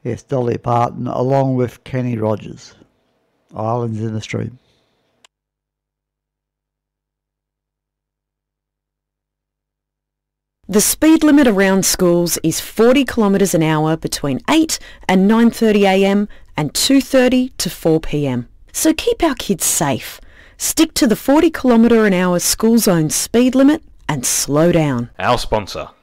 Yes, Dolly Parton, along with Kenny Rogers. Islands in the Stream. The speed limit around schools is 40 kilometres an hour between 8 and 9:30am and 2:30 to 4pm. So keep our kids safe. Stick to the 40 kilometre an hour school zone speed limit and slow down. Our sponsor,